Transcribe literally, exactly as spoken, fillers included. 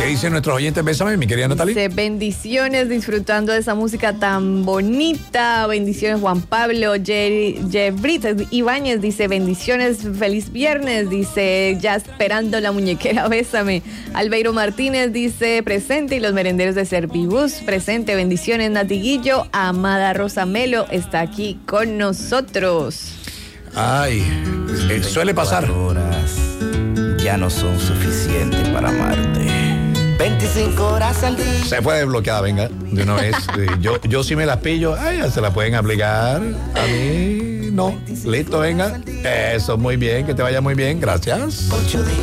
¿Qué dicen nuestros oyentes? Bésame, mi querida Natalie. Dice, bendiciones, disfrutando de esa música tan bonita. Bendiciones, Juan Pablo. Jebrit Ibáñez dice, bendiciones, feliz viernes. Dice, ya esperando la muñequera, bésame. Albeiro Martínez dice, presente. Y los merenderos de Servibus, presente. Bendiciones, Natiguillo. Amada Rosa Melo está aquí con nosotros. Ay, eh, suele pasar. Horas ya no son suficientes para amarte. veinticinco horas al día. Se fue desbloqueada, venga, de una vez. Yo, yo sí me las pillo. Ay, ya se la pueden aplicar. A mí no. Listo, venga. Eso, muy bien, que te vaya muy bien. Gracias. Ocho días.